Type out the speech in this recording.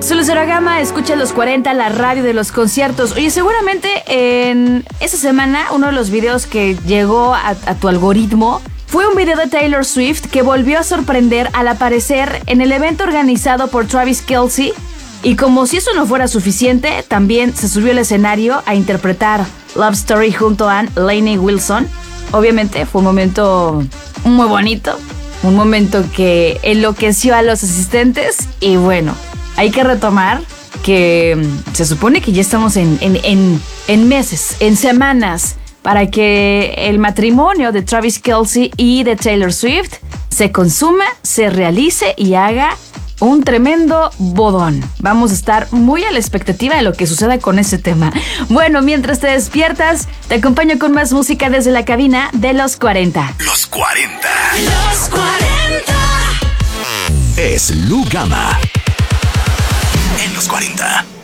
Soy Lucero Gama, escucha los 40, la radio de los conciertos. Oye, seguramente en esa semana uno de los videos que llegó a tu algoritmo fue un video de Taylor Swift que volvió a sorprender al aparecer en el evento organizado por Travis Kelce. Y como si eso no fuera suficiente, también se subió al escenario a interpretar Love Story junto a Lainey Wilson. Obviamente fue un momento muy bonito, un momento que enloqueció a los asistentes. Y bueno, hay que retomar que se supone que ya estamos en meses, en semanas, para que el matrimonio de Travis Kelce y de Taylor Swift se consuma, se realice y haga un tremendo bodón. Vamos a estar muy a la expectativa de lo que suceda con ese tema. Bueno, mientras te despiertas, te acompaño con más música desde la cabina de Los 40. Los 40. Los 40. Es Lu Gama. En Los 40.